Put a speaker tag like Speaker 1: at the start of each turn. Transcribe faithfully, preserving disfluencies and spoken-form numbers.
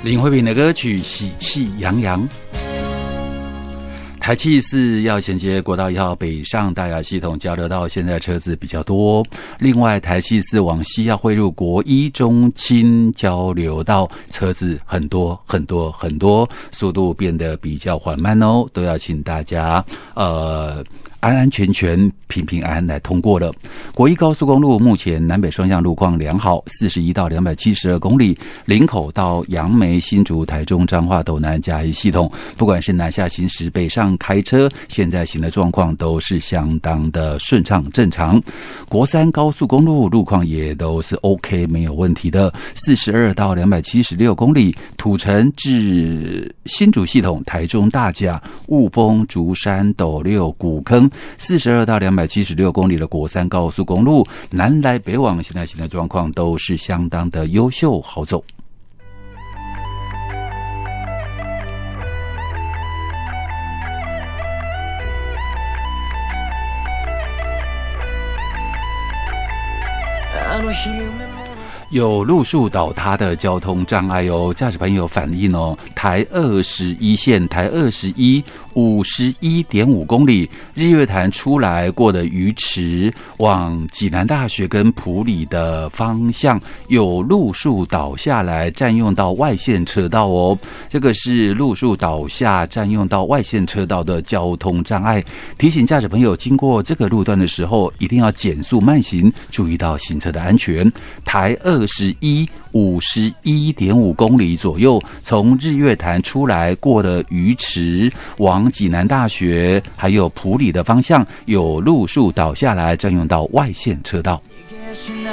Speaker 1: 林慧萍的歌曲《喜气洋洋》。台七四要衔接国道一号北上大雅系统交流道，现在车子比较多。另外，台七四往西要汇入国一中清交流道，车子很多很多很多，速度变得比较缓慢哦，都要请大家呃安安全全、平平安安来通过了。国一高速公路目前南北双向路况良好，四十一到两百七十二公里，林口到杨梅、新竹、台中、彰化、斗南、嘉义系统，不管是南下行驶、北上开车，现在行的状况都是相当的顺畅正常。国三高速公路路况也都是 OK 没有问题的，四十二到两百七十六公里，土城至新竹系统，台中大甲、雾峰、竹山、斗六、古坑，四十二到两百七十六公里的国三高速公路，南来北往现在行的状况都是相当的优秀好走。有路树倒塌的交通障碍哦，驾驶朋友反映哦，台二十一线台二十一五十一点五公里，日月潭出来过的鱼池往济南大学跟埔里的方向有路树倒下来，占用到外线车道哦。这个是路树倒下占用到外线车道的交通障碍，提醒驾驶朋友经过这个路段的时候，一定要减速慢行，注意到行车的安全。台二十一五十一点五公里左右，从日月潭出来过的鱼池往济南大学还有埔里的方向有路树倒下来，占用到外线车道。